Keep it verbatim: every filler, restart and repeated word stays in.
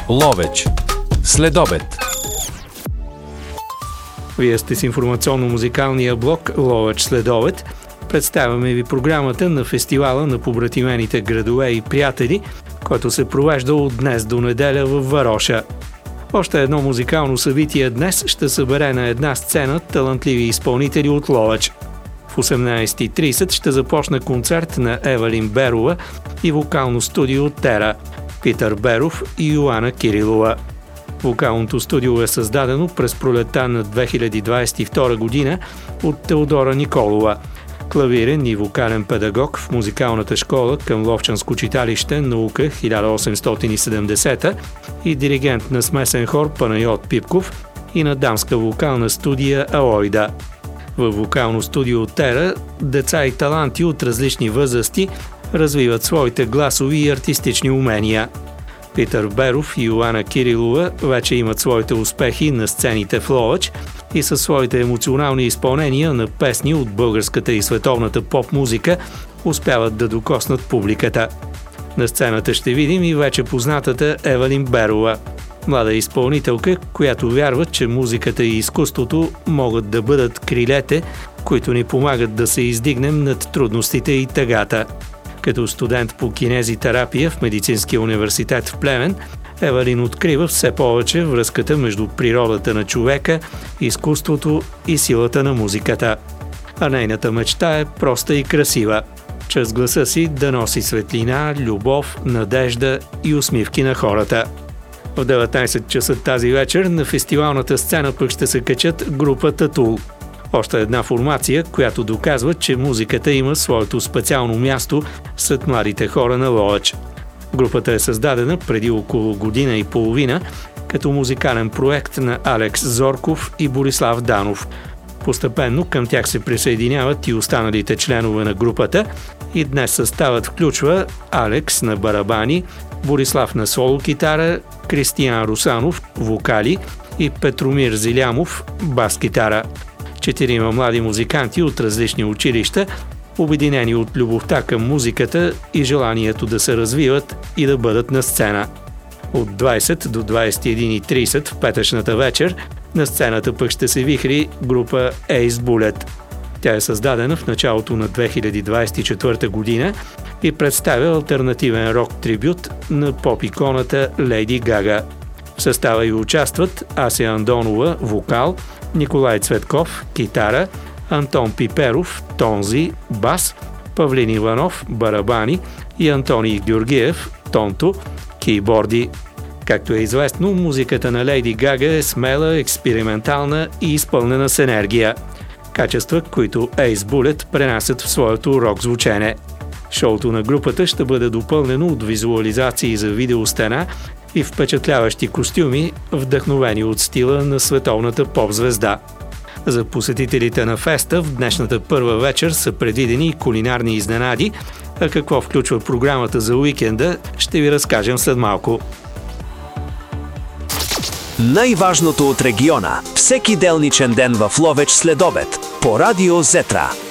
Ловеч. Следобед. Вие сте с информационно-музикалния блок Ловеч следобед. Представяме ви програмата на фестивала на побратимените градове и приятели, който се провежда от днес до неделя в Вароша. Още едно музикално събитие днес ще събере на една сцена талантливи изпълнители от Ловеч. В осемнайсет и трийсет ще започне концерт на Евелин Берова и вокално студио Тера, Питър Беров и Йоана Кирилова. Вокалното студио е създадено през пролетта на две хиляди двайсет и втора година от Теодора Николова, клавирен и вокален педагог в музикалната школа към Ловчанско читалище «Наука» хиляда осемстотин и седемдесета и диригент на смесен хор Панайот Пипков и на дамска вокална студия Алойда. Във вокално студио Тера деца и таланти от различни възрасти развиват своите гласови и артистични умения. Питър Беров и Йоана Кирилова вече имат своите успехи на сцените в Ловеч и със своите емоционални изпълнения на песни от българската и световната поп-музика успяват да докоснат публиката. На сцената ще видим и вече познатата Евелин Берова, млада изпълнителка, която вярва, че музиката и изкуството могат да бъдат крилете, които ни помагат да се издигнем над трудностите и тъгата. Като студент по кинезитерапия в Медицинския университет в Плевен, Евелин открива все повече връзката между природата на човека, изкуството и силата на музиката. А нейната мечта е проста и красива – чрез гласа си да носи светлина, любов, надежда и усмивки на хората. В деветнайсет часа тази вечер на фестивалната сцена пък ще се качат групата Тул. Още една формация, която доказва, че музиката има своето специално място сред младите хора на Ловеч. Групата е създадена преди около година и половина като музикален проект на Алекс Зорков и Борислав Данов. Постепенно към тях се присъединяват и останалите членове на групата и днес съставът включва Алекс на барабани, Борислав на соло-китара, Кристиян Русанов – вокали и Петромир Зилямов – бас-китара. Четирима млади музиканти от различни училища, обединени от любовта към музиката и желанието да се развиват и да бъдат на сцена. От двайсет до двайсет и един и трийсет в петъчната вечер на сцената пък ще се вихри група Ace Bullet. Тя е създадена в началото на две хиляди двайсет и четвърта година и представя алтернативен рок-трибют на поп-иконата Леди Гага. В състава й участват Ася Андонова – вокал, Николай Цветков – китара, Антон Пиперов – тонзи, бас, Павлин Иванов – барабани и Антоний Георгиев – тонто, кейборди. Както е известно, музиката на Леди Гага е смела, експериментална и изпълнена с енергия. Качества, които Ace Bullet пренасят в своето рок звучене. Шоуто на групата ще бъде допълнено от визуализации за видеостена и впечатляващи костюми, вдъхновени от стила на световната поп-звезда. За посетителите на феста в днешната първа вечер са предвидени кулинарни изненади, а какво включва програмата за уикенда ще ви разкажем след малко. Най-важното от региона. Всеки делничен ден в Ловеч следобед по Радио Зетра.